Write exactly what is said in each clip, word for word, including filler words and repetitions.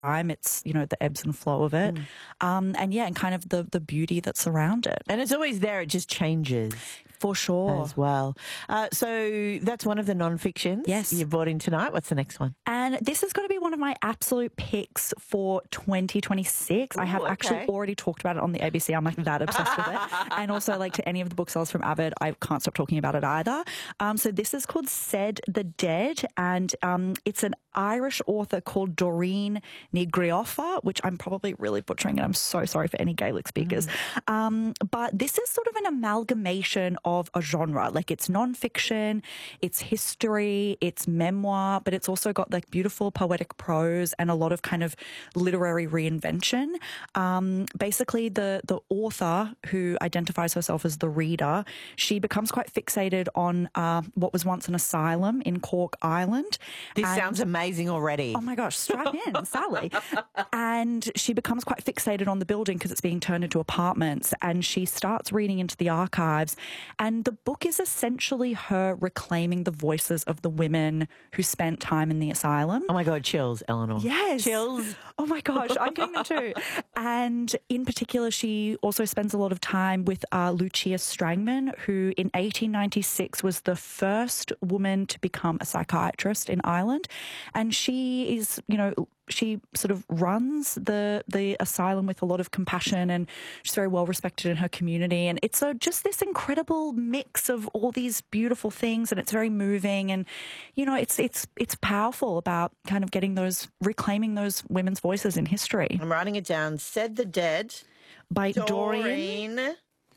time. It's, you know, the ebbs and flow of it. Mm. Um, and yeah, and kind of the, the beauty that's around it. And it's always there. It just changes. For sure. As well. Uh, so that's one of the non-fictions yes. you brought in tonight. What's the next one? And this is going to be one of my absolute picks for twenty twenty-six. Ooh, I have okay. actually already talked about it on the A B C. I'm like that obsessed with it. And also like to any of the booksellers from Avid, I can't stop talking about it either. Um, so this is called Said the Dead, and um, it's an Irish author called Doreen Ní Ghríofa, which I'm probably really butchering, and I'm so sorry for any Gaelic speakers. Mm. Um, but this is sort of an amalgamation of a genre. Like it's nonfiction, it's history, it's memoir, but it's also got like beautiful poetic prose and a lot of kind of literary reinvention. Um, basically, the the author, who identifies herself as the reader, she becomes quite fixated on uh, what was once an asylum in Cork Island. This and sounds amazing already. Oh my gosh, strap in, Sally. And she becomes quite fixated on the building because it's being turned into apartments, and she starts reading into the archives, and the book is essentially her reclaiming the voices of the women who spent time in the asylum. Oh my God, chills, Eleanor. Yes. Chills. Oh my gosh, I'm getting them too. And in particular, she also spends a lot of time with uh, Lucia Strangman, who in eighteen ninety-six was the first woman to become a psychiatrist in Ireland. And she is, you know, she sort of runs the the asylum with a lot of compassion, and she's very well respected in her community. And it's a, just this incredible mix of all these beautiful things, and it's very moving. And you know, it's it's it's powerful about kind of getting those, reclaiming those women's voices in history. I'm writing it down. Said the Dead by Doreen Ní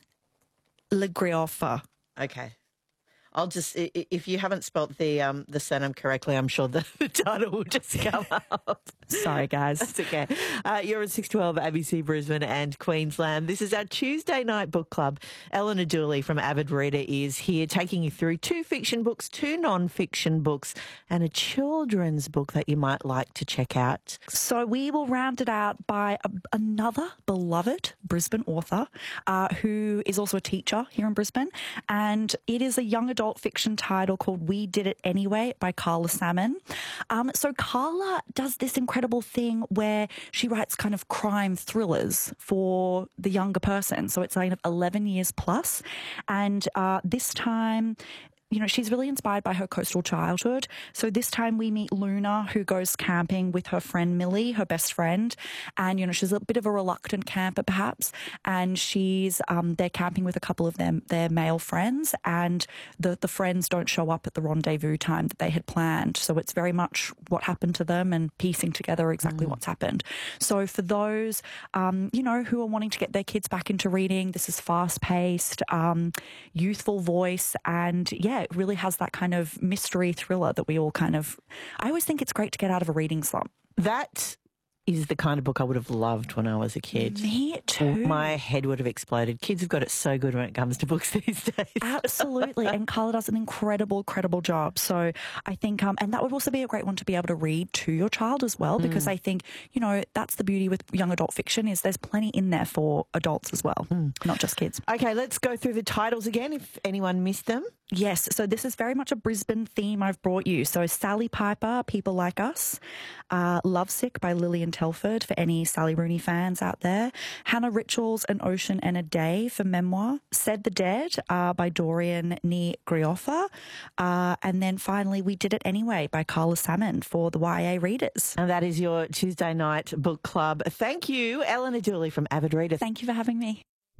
Ghríofa. Okay. I'll just, if you haven't spelt the um, the surname correctly, I'm sure the, the title will just come up. Sorry, guys. That's okay. Uh, you're at six twelve A B C Brisbane and Queensland. This is our Tuesday night book club. Eleanor Dooley from Avid Reader is here taking you through two fiction books, two non-fiction books, and a children's book that you might like to check out. So we will round it out by a, another beloved Brisbane author uh, who is also a teacher here in Brisbane, and it is a young adult fiction title called We Did It Anyway by Carla Salmon. Um, so Carla does this incredible thing where she writes kind of crime thrillers for the younger person. So it's like eleven years plus. And uh, this time, you know, she's really inspired by her coastal childhood. So this time we meet Luna, who goes camping with her friend Millie, her best friend. And, you know, she's a bit of a reluctant camper perhaps. And she's, um, they're camping with a couple of them, their male friends. And the, the friends don't show up at the rendezvous time that they had planned. So it's very much what happened to them and piecing together exactly mm. what's happened. So for those, um, you know, who are wanting to get their kids back into reading, this is fast-paced, um, youthful voice, and yeah, it really has that kind of mystery thriller that we all kind of, I always think it's great to get out of a reading slump. That is the kind of book I would have loved when I was a kid. Me too. My head would have exploded. Kids have got it so good when it comes to books these days. Absolutely. And Carla does an incredible, incredible job. So I think, um, and that would also be a great one to be able to read to your child as well, because mm. I think, you know, that's the beauty with young adult fiction is there's plenty in there for adults as well, mm. not just kids. Okay, let's go through the titles again if anyone missed them. Yes, so this is very much a Brisbane theme I've brought you. So Sally Piper, People Like Us, uh, Lovesick by Lillian Telford for any Sally Rooney fans out there, Hannah Richells, An Ocean and a Day for memoir, Said the Dead uh, by Doreen Ní Ghríofa, uh, and then finally We Did It Anyway by Carla Salmon for the Y A readers. And that is your Tuesday night book club. Thank you, Eleanor Dooley from Avid Reader. Thank you for having me.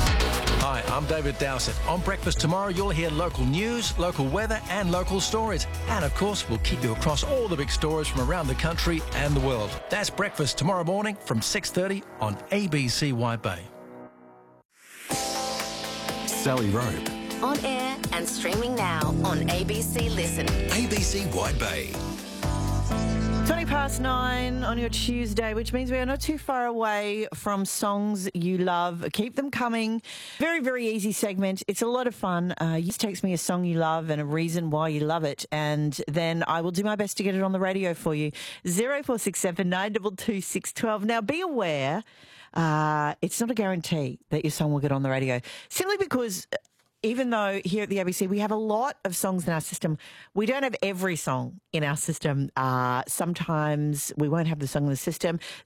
Hi, I'm David Dowsett. On Breakfast tomorrow, you'll hear local news, local weather and local stories. And, of course, we'll keep you across all the big stories from around the country and the world. That's Breakfast tomorrow morning from six thirty on A B C White Bay. Sally Rope. On air and streaming now on A B C Listen. A B C White Bay. twenty past nine on your Tuesday, which means we are not too far away from songs you love. Keep them coming. Very, very easy segment. It's a lot of fun. Uh, you just text me a song you love and a reason why you love it, and then I will do my best to get it on the radio for you. zero four six seven nine two two six one two. Now, be aware, uh, it's not a guarantee that your song will get on the radio, simply because even though here at the A B C we have a lot of songs in our system, we don't have every song in our system. Uh, sometimes we won't have the song in the system.